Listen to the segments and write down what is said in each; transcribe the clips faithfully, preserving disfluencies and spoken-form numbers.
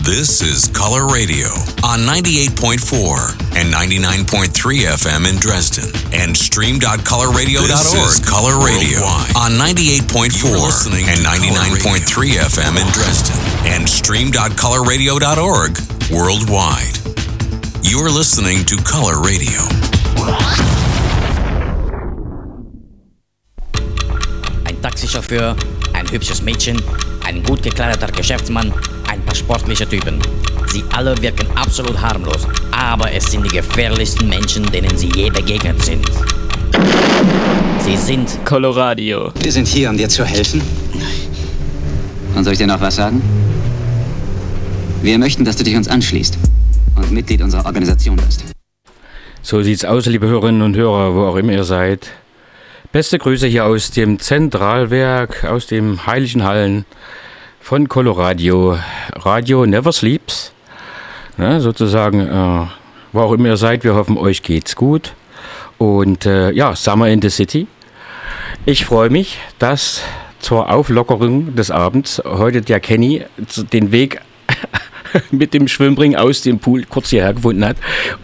This is Color Radio on ninety-eight point four and ninety-nine point three F M in Dresden and stream dot color radio dot org. This is Color Radio on ninety-eight point four and ninety-nine point three F M in Dresden and stream dot color radio dot org worldwide. You're listening to Color Radio. Ein Taxichauffeur, ein hübsches Mädchen, ein gut gekleideter Geschäftsmann, ein paar sportliche Typen. Sie alle wirken absolut harmlos, aber es sind die gefährlichsten Menschen, denen sie je begegnet sind. Sie sind Coloradio. Wir sind hier, um dir zu helfen. Und soll ich dir noch was sagen? Wir möchten, dass du dich uns anschließt und Mitglied unserer Organisation bist. So sieht's aus, liebe Hörerinnen und Hörer, wo auch immer ihr seid. Beste Grüße hier aus dem Zentralwerk, aus den heiligen Hallen von Coloradio. Radio Never Sleeps. Ja, sozusagen, äh, wo auch immer ihr seid, wir hoffen, euch geht's gut. Und äh, ja, Summer in the City. Ich freue mich, dass zur Auflockerung des Abends heute der Kenny den Weg mit dem Schwimmring aus dem Pool kurz hierher gefunden hat.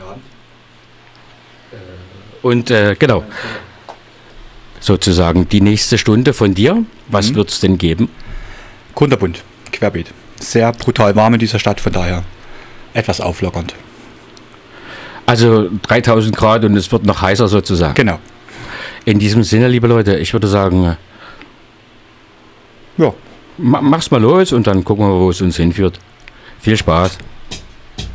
Und äh, genau, sozusagen die nächste Stunde von dir. Was mhm. wird es denn geben? Kunterbunt, querbeet. Sehr brutal warm in dieser Stadt, von daher etwas auflockernd. Also dreitausend Grad und es wird noch heißer sozusagen. Genau. In diesem Sinne, liebe Leute, ich würde sagen, ja. mach's mal los und dann gucken wir, wo es uns hinführt. Viel Spaß.